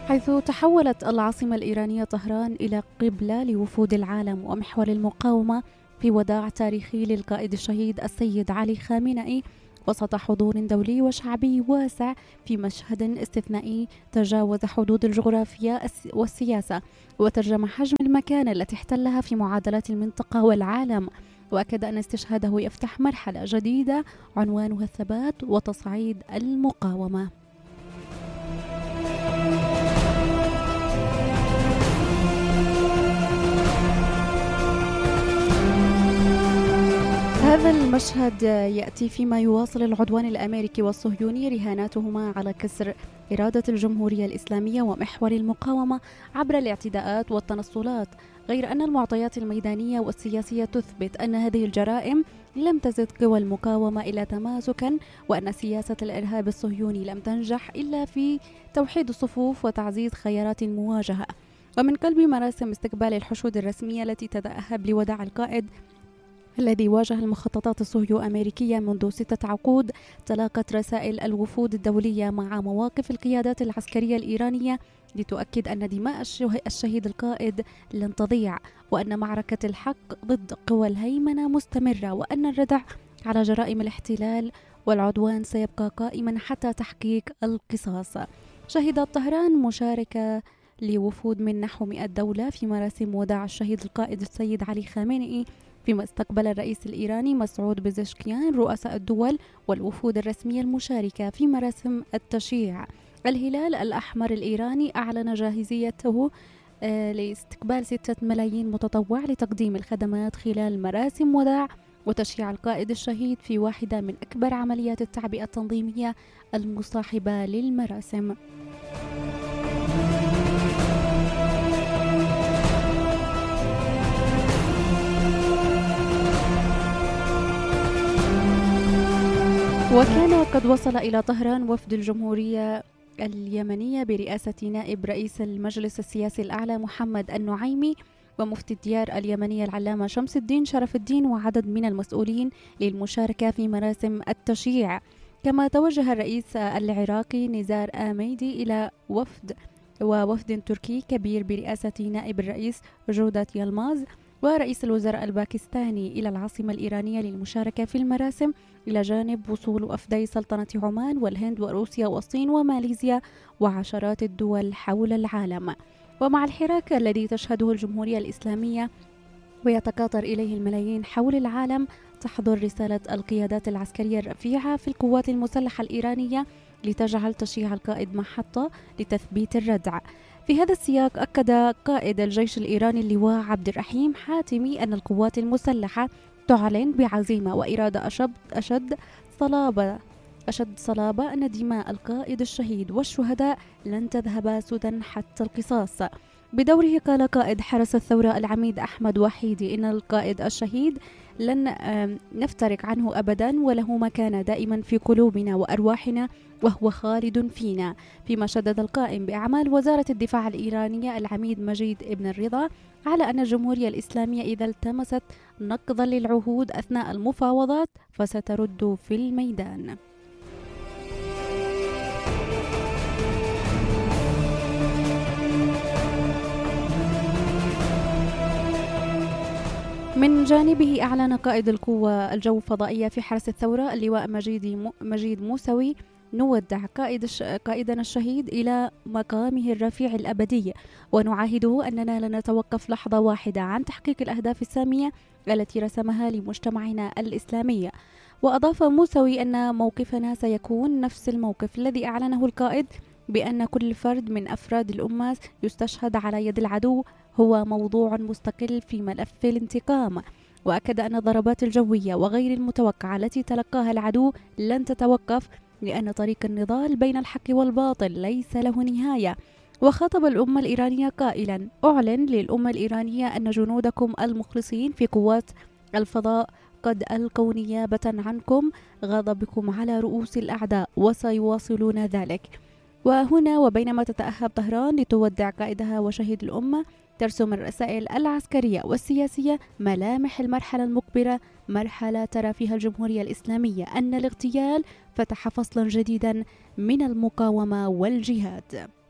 حيث تحولت العاصمة الإيرانية طهران إلى قبلة لوفود العالم ومحور المقاومة في وداع تاريخي للقائد الشهيد السيد علي خامنئي وسط حضور دولي وشعبي واسع في مشهد استثنائي تجاوز حدود الجغرافيا والسياسة وترجم حجم المكانة التي احتلها في معادلات المنطقة والعالم. وأكد أن استشهاده يفتح مرحلة جديدة عنوانها الثبات وتصعيد المقاومة. هذا المشهد يأتي فيما يواصل العدوان الأمريكي والصهيوني رهاناتهما على كسر إرادة الجمهورية الإسلامية ومحور المقاومة عبر الاعتداءات والتنصلات، غير أن المعطيات الميدانية والسياسية تثبت أن هذه الجرائم لم تزد قوى المقاومة إلى تماسكا، وأن سياسة الإرهاب الصهيوني لم تنجح إلا في توحيد الصفوف وتعزيز خيارات المواجهة. ومن قلب مراسم استقبال الحشود الرسمية التي تتأهب لوداع القائد الذي واجه المخططات الصهيو أمريكية منذ 6 عقود، تلاقت رسائل الوفود الدولية مع مواقف القيادات العسكرية الإيرانية لتؤكد أن دماء الشهيد القائد لن تضيع، وأن معركة الحق ضد قوى الهيمنة مستمرة، وأن الردع على جرائم الاحتلال والعدوان سيبقى قائما حتى تحقيق القصاص. شهدت طهران مشاركة لوفود من نحو 100 دولة في مراسم وداع الشهيد القائد السيد علي خامنئي، فيما استقبل الرئيس الإيراني مسعود بزشكيان رؤساء الدول والوفود الرسمية المشاركة في مراسم التشييع. الهلال الأحمر الإيراني أعلن جاهزيته لاستقبال 6 ملايين متطوع لتقديم الخدمات خلال مراسم وداع وتشييع القائد الشهيد في واحدة من أكبر عمليات التعبئة التنظيمية المصاحبة للمراسم. وكان قد وصل إلى طهران وفد الجمهورية اليمنية برئاسة نائب رئيس المجلس السياسي الأعلى محمد النعيمي ومفتي الديار اليمنية العلامة شمس الدين شرف الدين وعدد من المسؤولين للمشاركة في مراسم التشييع. كما توجه الرئيس العراقي نزار آميدي إلى وفد تركي كبير برئاسة نائب الرئيس جودة يلماز ورئيس الوزراء الباكستاني إلى العاصمة الإيرانية للمشاركة في المراسم، إلى جانب وصول وفدي سلطنة عمان والهند وروسيا والصين وماليزيا وعشرات الدول حول العالم. ومع الحراك الذي تشهده الجمهورية الإسلامية ويتكاثر إليه الملايين حول العالم، تحضر رسالة القيادات العسكرية الرفيعة في القوات المسلحة الإيرانية لتجعل تشييع القائد محطة لتثبيت الردع. في هذا السياق أكد قائد الجيش الإيراني اللواء عبد الرحيم حاتمي أن القوات المسلحة تعلن بعزيمة وإرادة أشد صلابة أن دماء القائد الشهيد والشهداء لن تذهب سدى حتى القصاص. بدوره قال قائد حرس الثورة العميد أحمد وحيدي إن القائد الشهيد لن نفترق عنه أبدا وله مكانة دائما في قلوبنا وأرواحنا وهو خالد فينا. فيما شدد القائم بأعمال وزارة الدفاع الإيرانية العميد مجيد ابن الرضا على أن الجمهورية الإسلامية إذا التمست نقضا للعهود أثناء المفاوضات فسترد في الميدان. من جانبه أعلن قائد القوة الجو الفضائية في حرس الثورة اللواء مجيد موسوي: نودع قائدنا الشهيد إلى مقامه الرفيع الأبدي، ونعاهده أننا لن نتوقف لحظة واحدة عن تحقيق الأهداف السامية التي رسمها لمجتمعنا الإسلامي. وأضاف موسوي أن موقفنا سيكون نفس الموقف الذي أعلنه القائد بأن كل فرد من أفراد الأمة يستشهد على يد العدو هو موضوع مستقل في ملف الانتقام. وأكد أن الضربات الجوية وغير المتوقعة التي تلقاها العدو لن تتوقف، لأن طريق النضال بين الحق والباطل ليس له نهاية. وخاطب الأمة الإيرانية قائلا: أعلن للأمة الإيرانية أن جنودكم المخلصين في قوات الفضاء قد ألقوا نيابة عنكم غضبكم على رؤوس الأعداء وسيواصلون ذلك. وهنا وبينما تتأهب طهران لتودع قائدها وشهيد الأمة، ترسم الرسائل العسكرية والسياسية ملامح المرحلة المقبلة، مرحلة ترى فيها الجمهورية الإسلامية أن الاغتيال فتح فصلا جديدا من المقاومة والجهاد.